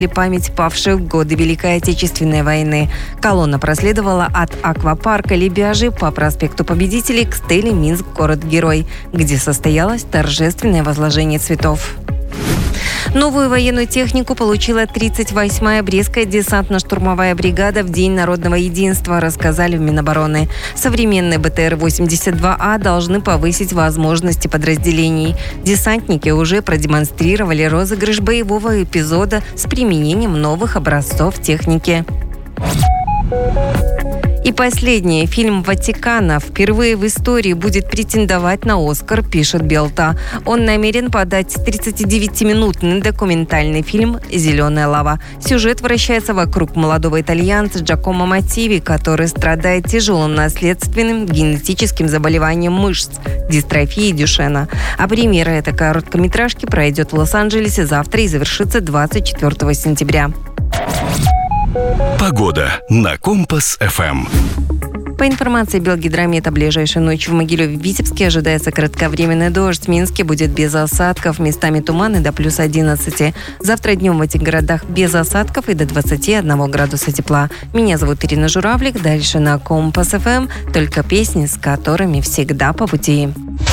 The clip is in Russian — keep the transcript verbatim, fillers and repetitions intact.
память павших в годы Великой Отечественной войны. Колонна проследовала от аквапарка Лебяжий по проспекту Победителей к стеле «Минск. Город-герой», где состоялось торжественное возложение цветов. Новую военную технику получила тридцать восьмая Брестская десантно-штурмовая бригада в День народного единства, рассказали в Минобороны. Современные бэ тэ эр восемьдесят два а должны повысить возможности подразделений. Десантники уже продемонстрировали розыгрыш боевого эпизода с применением новых образцов техники. И последнее. Фильм «Ватикана» впервые в истории будет претендовать на «Оскар», пишет Белта. Он намерен подать тридцатидевятиминутный документальный фильм «Зеленая лава». Сюжет вращается вокруг молодого итальянца Джакомо Мотиви, который страдает тяжелым наследственным генетическим заболеванием мышц – дистрофией Дюшена. А премьера этой короткометражки пройдет в Лос-Анджелесе завтра и завершится двадцать четвёртого сентября. Погода на Компас-эф эм. По информации Белгидромета, ближайшей ночью в Могилеве и Витебске ожидается кратковременный дождь. В Минске будет без осадков, местами туман и до плюс одиннадцати. Завтра днем в этих городах без осадков и до двадцати одного градуса тепла. Меня зовут Ирина Журавлик. Дальше на Компас-эф эм только песни, с которыми всегда по пути.